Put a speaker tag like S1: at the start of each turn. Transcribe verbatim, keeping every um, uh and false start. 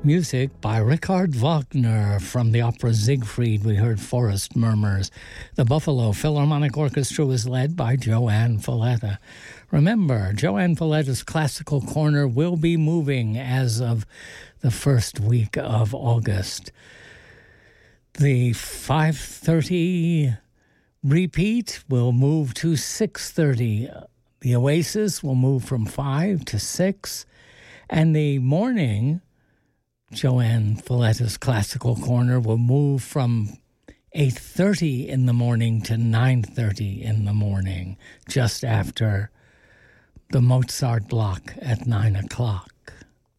S1: Music by Richard Wagner. From the opera Siegfried, we heard Forest Murmurs. The Buffalo Philharmonic Orchestra was led by Joanne Falletta. Remember, Joanne Falletta's Classical Corner will be moving as of the first week of August. The five thirty repeat will move to six thirty. The Oasis will move from five to six. And the morning, Joanne Falletta's Classical Corner will move from eight thirty in the morning to nine thirty in the morning, just after the Mozart block at nine o'clock.